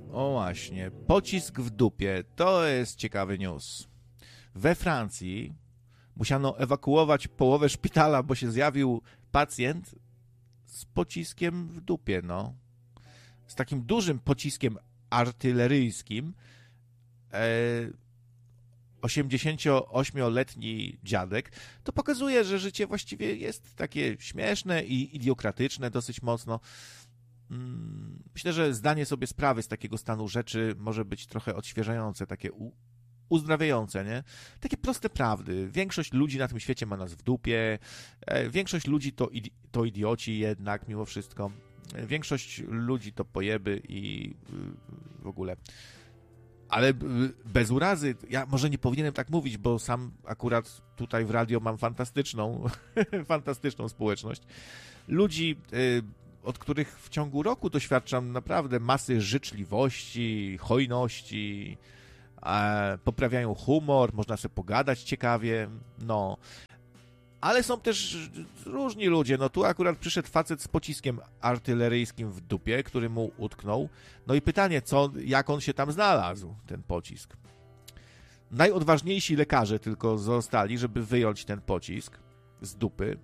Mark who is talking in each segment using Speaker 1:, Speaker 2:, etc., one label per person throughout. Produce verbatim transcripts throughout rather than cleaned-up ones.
Speaker 1: O właśnie, pocisk w dupie, to jest ciekawy news. We Francji musiano ewakuować połowę szpitala, bo się zjawił pacjent z pociskiem w dupie, no. Z takim dużym pociskiem artyleryjskim. E, osiemdziesięcioośmioletni dziadek. To pokazuje, że życie właściwie jest takie śmieszne i idiokratyczne dosyć mocno. Myślę, że zdanie sobie sprawy z takiego stanu rzeczy może być trochę odświeżające, takie u, uzdrawiające, nie? Takie proste prawdy. Większość ludzi na tym świecie ma nas w dupie, większość ludzi to, to idioci jednak mimo wszystko, większość ludzi to pojeby i w ogóle. Ale bez urazy, ja może nie powinienem tak mówić, bo sam akurat tutaj w radio mam fantastyczną, fantastyczną społeczność. Ludzi, od których w ciągu roku doświadczam naprawdę masy życzliwości, hojności, poprawiają humor, można sobie pogadać ciekawie, no. Ale są też różni ludzie, no tu akurat przyszedł facet z pociskiem artyleryjskim w dupie, który mu utknął, no i pytanie, co, jak on się tam znalazł, ten pocisk. Najodważniejsi lekarze tylko zostali, żeby wyjąć ten pocisk z dupy.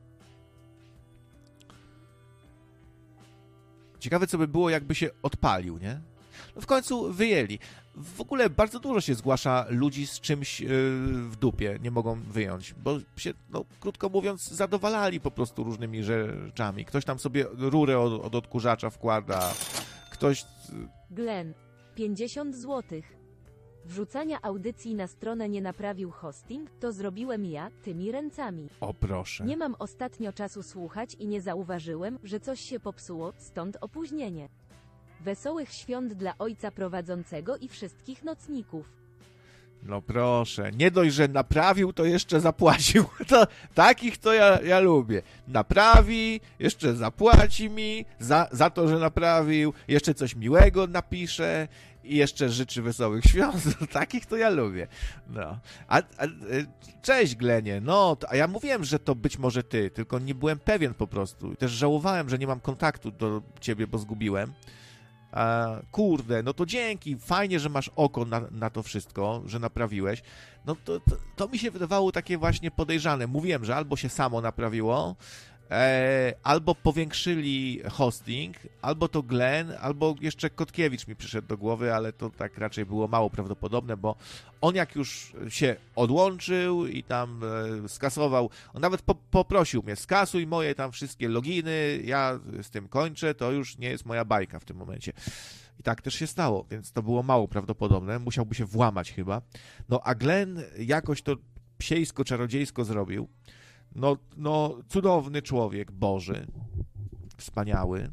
Speaker 1: Ciekawe, co by było, jakby się odpalił, nie? No w końcu wyjęli. W ogóle bardzo dużo się zgłasza ludzi z czymś yy, w dupie, nie mogą wyjąć, bo się, no, krótko mówiąc, zadowalali po prostu różnymi rzeczami. Ktoś tam sobie rurę od, od odkurzacza wkłada, ktoś...
Speaker 2: Glenn, pięćdziesiąt złotych. Wrzucania audycji na stronę nie naprawił hosting, to zrobiłem ja, tymi ręcami.
Speaker 1: O proszę.
Speaker 2: Nie mam ostatnio czasu słuchać i nie zauważyłem, że coś się popsuło, stąd opóźnienie. Wesołych świąt dla ojca prowadzącego i wszystkich nocników.
Speaker 1: No proszę, nie dość, że naprawił, to jeszcze zapłacił. To, takich to ja, ja lubię. Naprawi, jeszcze zapłaci mi za, za to, że naprawił, jeszcze coś miłego napisze i jeszcze życzy wesołych świąt. Takich to ja lubię. No. A, a, cześć Glenie, no, a ja mówiłem, że to być może ty, tylko nie byłem pewien po prostu. Też żałowałem, że nie mam kontaktu do ciebie, bo zgubiłem. A, kurde, no to dzięki, fajnie, że masz oko na, na to wszystko, że naprawiłeś. No to, to, to mi się wydawało takie właśnie podejrzane. Mówiłem, że albo się samo naprawiło, e, albo powiększyli hosting, albo to Glenn, albo jeszcze Kotkiewicz mi przyszedł do głowy, ale to tak raczej było mało prawdopodobne, bo on jak już się odłączył i tam e, skasował, on nawet po, poprosił mnie, skasuj moje tam wszystkie loginy, ja z tym kończę, to już nie jest moja bajka w tym momencie. I tak też się stało, więc to było mało prawdopodobne, musiałby się włamać chyba. No a Glenn jakoś to psiejsko-czarodziejsko zrobił. No, no cudowny człowiek, Boży, wspaniały,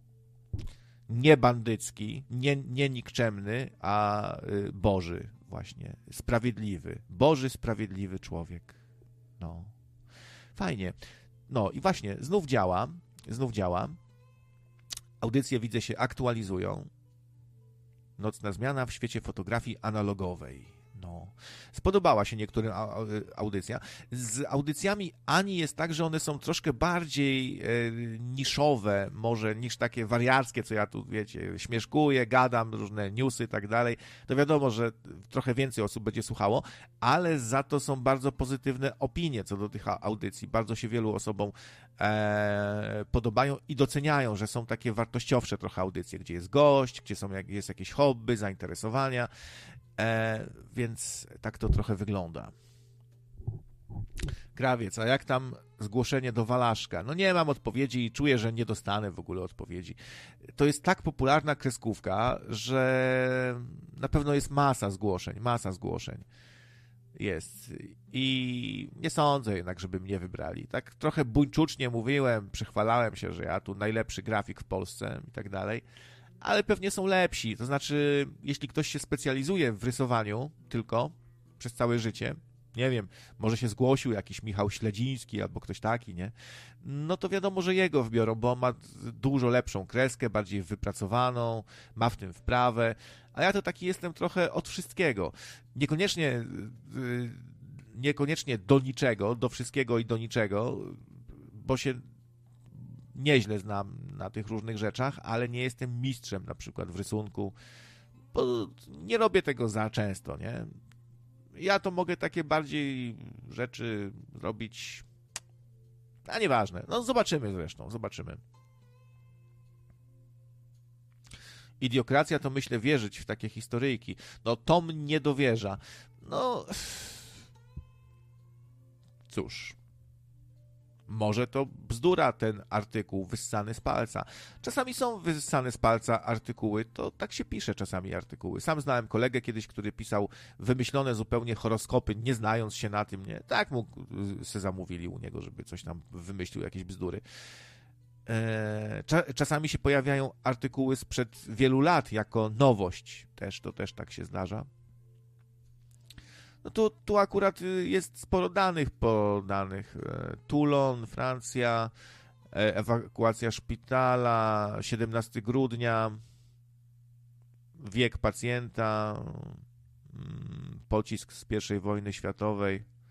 Speaker 1: nie bandycki, nie, nie nikczemny, a y, Boży właśnie, sprawiedliwy, Boży, sprawiedliwy człowiek. No, fajnie. No i właśnie, znów działa, znów działa. Audycje, widzę, się aktualizują. Nocna zmiana w świecie fotografii analogowej. No. Spodobała się niektórym audycja. Z audycjami Ani jest tak, że one są troszkę bardziej e, niszowe może niż takie wariackie, co ja tu, wiecie, śmieszkuję, gadam, różne newsy i tak dalej. To wiadomo, że trochę więcej osób będzie słuchało, ale za to są bardzo pozytywne opinie co do tych audycji. Bardzo się wielu osobom e, podobają i doceniają, że są takie wartościowsze trochę audycje, gdzie jest gość, gdzie są, jest jakieś hobby, zainteresowania. E, więc tak to trochę wygląda. Krawiec, a jak tam zgłoszenie do Walaszka? No nie mam odpowiedzi i czuję, że nie dostanę w ogóle odpowiedzi. To jest tak popularna kreskówka, że na pewno jest masa zgłoszeń, masa zgłoszeń jest. I nie sądzę jednak, żeby mnie wybrali. Tak trochę buńczucznie mówiłem, przechwalałem się, że ja tu najlepszy grafik w Polsce i tak dalej. Ale pewnie są lepsi. To znaczy, jeśli ktoś się specjalizuje w rysowaniu tylko przez całe życie, nie wiem, może się zgłosił jakiś Michał Śledziński albo ktoś taki, nie? No to wiadomo, że jego wbiorą, bo on ma dużo lepszą kreskę, bardziej wypracowaną, ma w tym wprawę, a ja to taki jestem trochę od wszystkiego. Niekoniecznie, niekoniecznie do niczego, do wszystkiego i do niczego, bo się nieźle znam na tych różnych rzeczach, ale nie jestem mistrzem na przykład w rysunku, bo nie robię tego za często, nie? Ja to mogę takie bardziej rzeczy robić, a nieważne. No zobaczymy zresztą, zobaczymy. Idiokracja to, myślę, wierzyć w takie historyjki. No Tom nie dowierza. No cóż, może to bzdura ten artykuł wyssany z palca. Czasami są wyssane z palca artykuły, to tak się pisze czasami artykuły. Sam znałem kolegę kiedyś, który pisał wymyślone zupełnie horoskopy, nie znając się na tym, nie? Tak mu se zamówili u niego, żeby coś tam wymyślił, jakieś bzdury. Czasami się pojawiają artykuły sprzed wielu lat jako nowość. Też, to też tak się zdarza. No tu, tu akurat jest sporo danych podanych. Toulon, Francja, ewakuacja szpitala, siedemnastego grudnia, wiek pacjenta, pocisk z pierwszej wojny światowej.